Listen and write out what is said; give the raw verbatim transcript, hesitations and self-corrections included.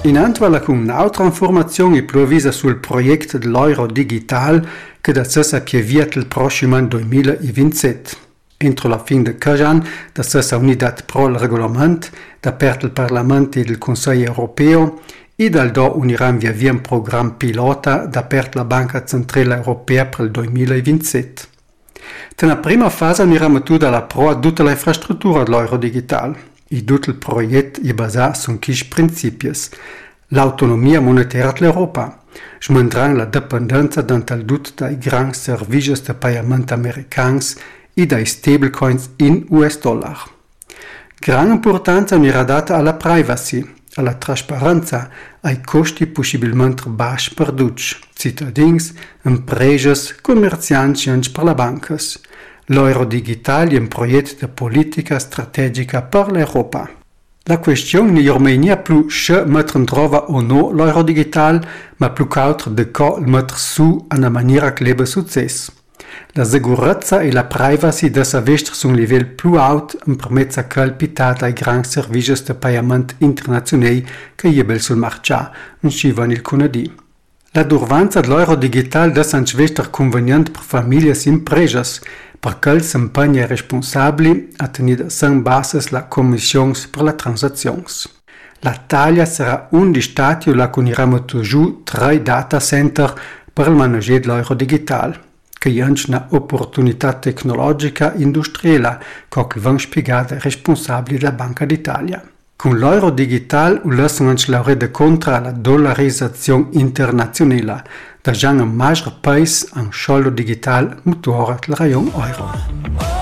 In Antwerpen con un'altra informazione improvvisa sul progetto dell'euro digital che da se sa piaviat il prossimo anno duemilaventisette. Entro la fin de Cajan, da se sa unidat pro il regolamento, da per il Parlamento e il Consiglio europeo, e dal do uniran via via un programma pilota da per la Banca Centrale Europea per il duemilaventisette. Nella prima fase uniram tu dalla pro a tutta l'infrastruttura dell'euro digital. E tutto il progetto è basato su questi principi. L'autonomia monetaria dell'Europa, smantrando la dipendenza dal tutto dai grandi servizi di pagamento americani e dai stablecoins in U S dollar. Gran importanza è data alla privacy, alla trasparenza, ai costi possibilmente bassi per tutti, cittadini, imprese, commercianti e per le banche. L'euro digitale è un progetto di politica strategica per l'Europa. La questione non è ormai più se mettere in trova o no l'euro digitale, ma più che altro di come mettere su in una maniera che abbia successo. La sicurezza e la privacy devono essere su un livello più alto in permezzo a calpitare ai grandi servizi di pagamento internazionali che abbiamo sul mercato, non ci vanno il conadì. La durvanza dell'euro digitale deve essere conveniente per famiglie e imprese, perché si impegna i responsabili a tenere in base la Commissione per le transazioni. L'Italia sarà uno degli stati dove coniremo giù tre data center per il maneggio dell'euro digitale, che è un'opportunità tecnologica e industriale che vengono spiegate ai responsabili della Banca d'Italia. Con l'euro digitale lasciamo la rete contro la dollarizzazione internazionale, da già un maggior paese un soldo digitale motore del rayon euro.